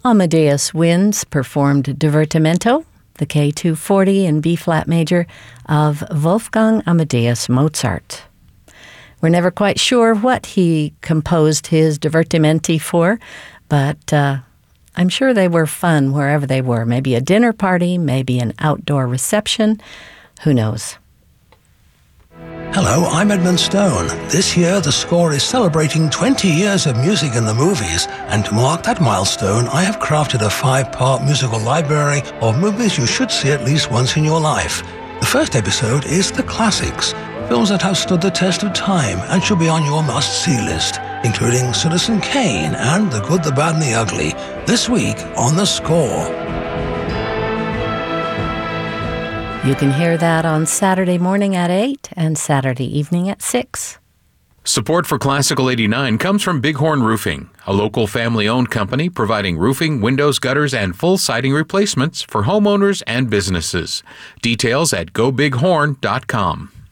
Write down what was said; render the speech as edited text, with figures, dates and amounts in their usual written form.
Amadeus Winds performed Divertimento, the K240 in B-flat major of Wolfgang Amadeus Mozart. We're never quite sure what he composed his divertimenti for, but I'm sure they were fun wherever they were. Maybe a dinner party, maybe an outdoor reception. Who knows? Hello, I'm Edmund Stone. This year, the score is celebrating 20 years of music in the movies, and to mark that milestone, I have crafted a 5-part musical library of movies you should see at least once in your life. The first episode is The Classics, films that have stood the test of time and should be on your must-see list, including Citizen Kane and The Good, the Bad and the Ugly, this week on The Score. You can hear that on Saturday morning at 8 and Saturday evening at 6. Support for Classical 89 comes from Bighorn Roofing, a local family-owned company providing roofing, windows, gutters, and full siding replacements for homeowners and businesses. Details at gobighorn.com.